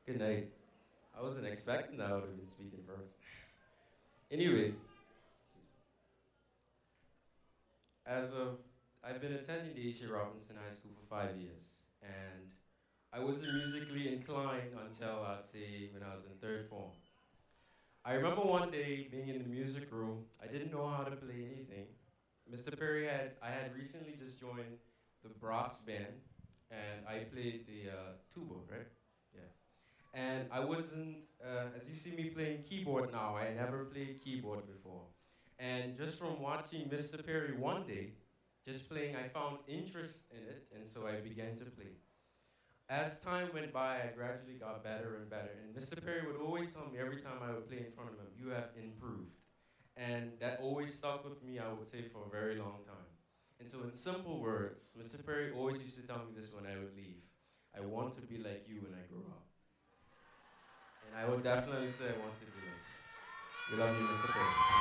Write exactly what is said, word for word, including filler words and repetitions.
Good night. I wasn't expecting that I would have been speaking first. Anyway, as of I've been attending the A C Robinson High School for five years, and I wasn't musically inclined until I'd say when I was in third form. I remember one day being in the music room. I didn't know how to play anything. Mister Perry had I had recently just joined the brass band, and I played the uh, tuba, right? Yeah. And I wasn't, uh, as you see me playing keyboard now, I never played keyboard before. And just from watching Mister Perry one day, just playing, I found interest in it, and so I began to play. As time went by, I gradually got better and better. And Mister Perry would always tell me every time I would play in front of him, you have improved. And that always stuck with me, I would say, for a very long time. And so in simple words, Mister Perry always used to tell me this when I would leave. I want to be like you when I grow up. And I would definitely say I want to be like you. We love you, Mister Perry.